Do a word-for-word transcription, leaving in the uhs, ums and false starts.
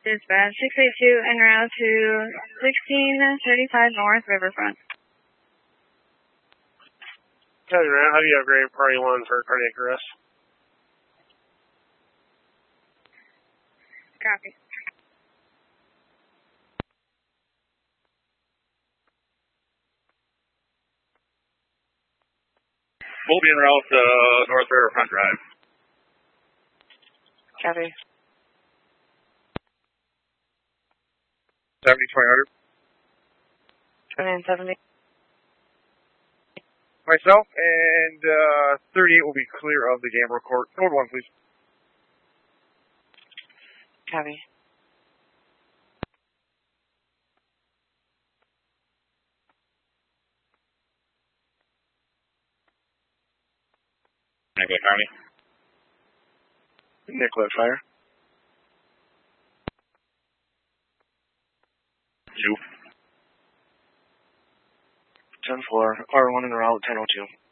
Dispatch six eight two en route to sixteen thirty-five North Riverfront. Copy, man. How do you upgrade Party one for cardiac arrest? Copy. We'll be en route to uh, North Riverfront Drive. Copy. seventy, twenty hundred. twenty-nine seventy. Myself and uh, thirty-eight will be clear of the Gamble Court. Code one, please. Copy. Nicollet Army. Nicollet Fire. Two. ten four. R one en route, ten oh two.